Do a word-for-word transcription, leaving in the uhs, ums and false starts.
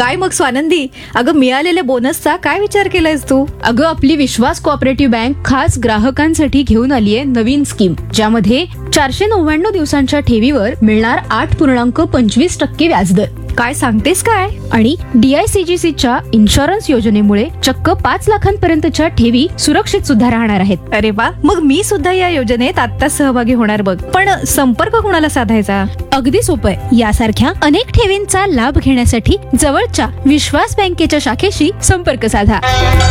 काय मग स्वानंदी, अगं मिळालेल्या बोनसचा काय विचार केलायस तू? अगं आपली विश्वास कोऑपरेटिव्ह बँक खास ग्राहकांसाठी घेऊन आली आहे नवीन स्कीम, ज्यामध्ये चारशे नव्याण्णव दिवसांच्या ठेवीवर मिळणार आठ पूर्णांक पंचवीस टक्के व्याजदर. काय सांगतेस काय? आणि डीआयसीजीसीच्या इन्शुरन्स योजनेमुळे चक्क पाच लाखांपर्यंतच्या ठेवी सुरक्षित सुद्धा राहणार आहेत. अरे वा, मग मी सुद्धा या योजनेत आता सहभागी होणार बघ. पण संपर्क कोणाला साधायचा? अगदी सोपं आहे. यासारख्या अनेक ठेवींचा लाभ घेण्यासाठी जवळच्या विश्वास बँकेच्या शाखेशी संपर्क साधा.